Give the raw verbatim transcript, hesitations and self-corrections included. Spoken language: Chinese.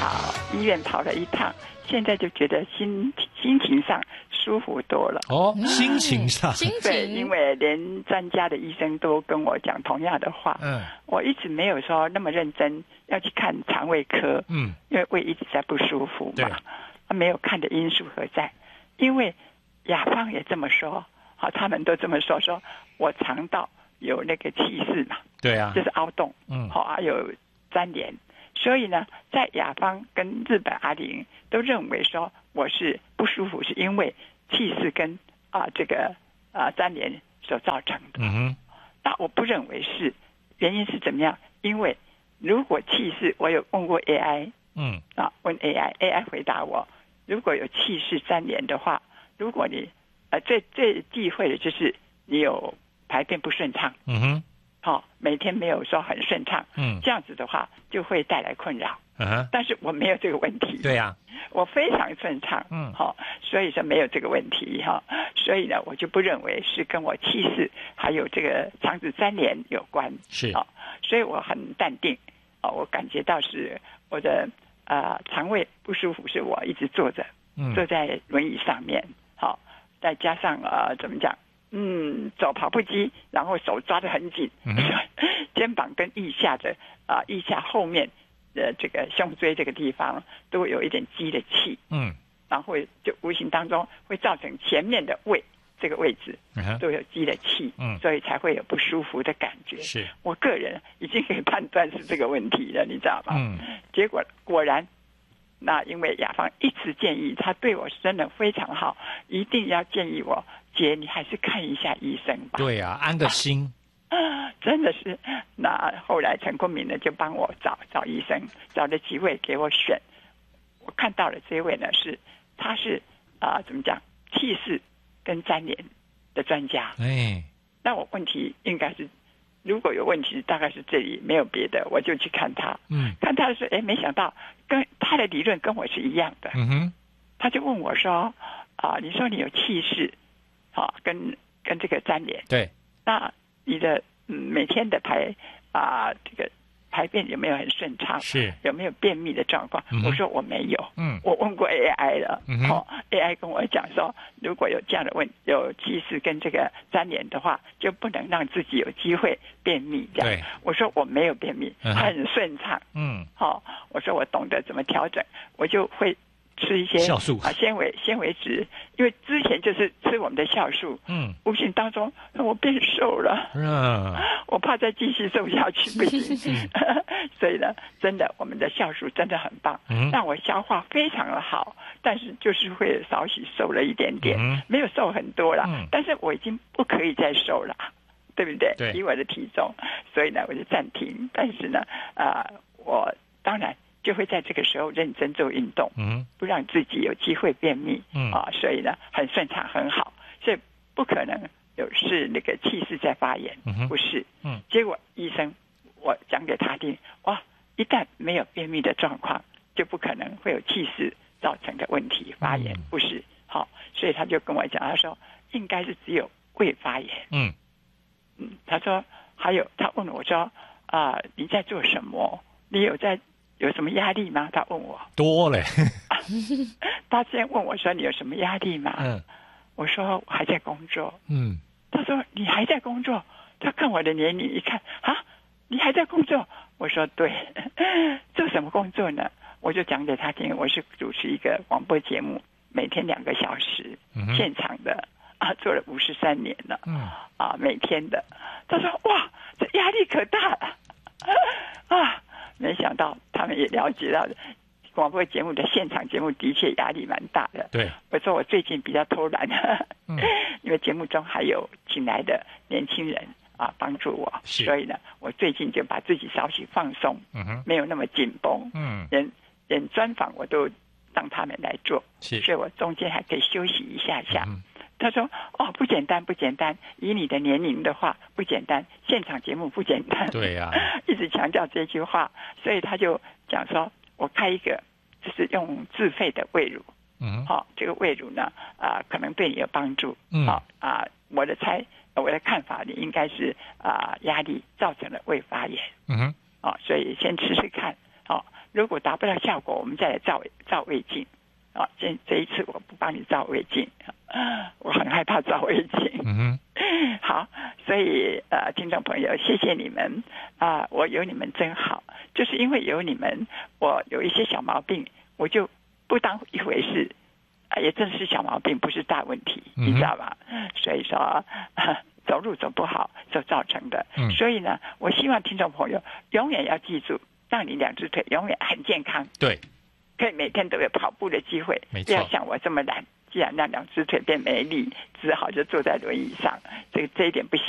跑医院跑了一趟，现在就觉得心心情上舒服多了。 哦，心情上， 心对， 情， 因为连专家的医生都跟我讲同样的话。 嗯， 我一直没有说那么认真要去看肠胃科， 嗯， 因为胃一直在不舒服对嘛。没有看的因素何在？因为雅芳也这么说，好，他们都这么说，说我肠道有那个气室嘛， 对啊， 就是凹洞， 嗯， 好，还有粘连，所以呢，在雅芳跟日本阿里都认为说我是不舒服，是因为气室跟啊这个啊粘连所造成的。 嗯哼， 那我不认为是，原因是怎么样？因为如果气室，我有问过 A I， 嗯， 啊，问 A I，A I 回答我，如果有气室粘连的话，如果你呃最最忌讳的就是你有排便不顺畅， 嗯哼， 好、哦，每天没有说很顺畅， 嗯， 这样子的话就会带来困扰。 嗯哼， 但是我没有这个问题， 对呀、啊， 我非常顺畅， 嗯， 好、哦，所以说没有这个问题哈、哦，所以呢，我就不认为是跟我气室还有这个肠子粘连有关， 是， 哦，所以我很淡定，哦，我感觉到是我的呃肠胃不舒服，是我一直坐着， 嗯， 坐在轮椅上面，好、哦，再加上呃怎么讲？嗯，走跑步机，然后手抓得很紧， 嗯、 肩膀跟腋下的啊、呃、腋下后面的这个胸椎这个地方都有一点积的气， 嗯， 然后就无形当中会造成前面的胃这个位置都有积的气， 嗯， 所以才会有不舒服的感觉。 是我个人已经可以判断是这个问题了，你知道吗？ 嗯， 结果果然。那因为雅芳一直建议，他对我真的非常好，一定要建议我姐，你还是看一下医生吧。 对啊，安个心。 啊、真的是。那后来陈坤明呢就帮我找找医生，找了几位给我选。我看到了这位呢是，他是啊、呃、怎么讲，气室跟粘连的专家。 哎， 那我问题应该是。如果有问题，大概是这里没有别的，我就去看他。 嗯， 看他的时候，哎，没想到跟他的理论跟我是一样的。 嗯哼， 他就问我说：“啊，你说你有气室，好、啊，跟跟这个粘连， 对， 那你的、嗯、每天的排啊这个排便有没有很顺畅？ 是有没有便秘的状况？” 嗯、 我说我没有。 嗯， 我问过 A I 了。 嗯哦 ，A I 跟我讲说，如果有这样的问有气室跟这个粘连的话，就不能让自己有机会便秘。这样， 对， 我说我没有便秘， 嗯、 很顺畅。 嗯， 好、哦，我说我懂得怎么调整，我就会吃一些酵素啊纤维纤维质，因为之前就是吃我们的酵素， 嗯， 无形当中我变瘦了， 嗯， 我怕再继续瘦下去不行，所以呢，真的我们的酵素真的很棒， 嗯， 让我消化非常的好，但是就是会少许瘦了一点点， 嗯、 没有瘦很多了、 嗯， 但是我已经不可以再瘦了。对不对？ 对， 以我的体重，所以呢，我就暂停。但是呢，啊、呃，我当然就会在这个时候认真做运动， 嗯， 不让自己有机会便秘， 嗯啊，所以呢，很顺畅，很好，所以不可能有是那个气室在发炎， 嗯、 不是， 嗯， 结果医生我讲给他听，哇，一旦没有便秘的状况，就不可能会有气室造成的问题发炎， 嗯、 不是，好，所以他就跟我讲，他说应该是只有胃发炎， 嗯。 嗯，他说还有，他问我说啊、呃，你在做什么？你有在有什么压力吗？他问我多嘞、 啊。他先问我说你有什么压力吗？ 嗯， 我说我还在工作。 嗯， 他说你还在工作？他看我的年龄一看啊，你还在工作？我说对，做什么工作呢？我就讲给他听，我是主持一个广播节目，每天两个小时， 嗯、 现场的。啊，做了五十三年了， 嗯， 啊，每天的，他说哇，这压力可大了，啊，没想到他们也了解到广播节目的现场节目的确压力蛮大的。 对， 我说我最近比较偷懒， 嗯， 因为节目中还有请来的年轻人啊帮助我，所以呢，我最近就把自己稍许放松， 嗯哼， 没有那么紧绷， 嗯， 连连专访我都让他们来做， 是， 所以我中间还可以休息一下下。 嗯， 他说：“哦，不简单，不简单。以你的年龄的话，不简单。现场节目不简单。” 对呀、 啊，一直强调这句话，所以他就讲说：“我开一个，就是用自费的胃乳， 嗯， 好、哦，这个胃乳呢，啊、呃，可能对你有帮助。 嗯， 好、哦、啊，我的猜，我的看法，你应该是啊、呃，压力造成了胃发炎。 嗯哼， 哦，所以先吃吃看。哦， 如果达不到效果，我们再来照照胃镜。啊，这这一次我不帮你照胃镜，我很害怕照胃镜。 嗯哼，好，所以呃，听众朋友，谢谢你们啊、呃，我有你们真好，就是因为有你们，我有一些小毛病，我就不当一回事，啊、也正是小毛病，不是大问题，你知道吧？嗯、所以说、呃、走路走不好所造成的。嗯、所以呢，我希望听众朋友永远要记住，让你两只腿永远很健康。 对。 可以每天都有跑步的机会，不要像我这么懒，既然那两只腿变没力，只好就坐在轮椅上，这个这一点不行。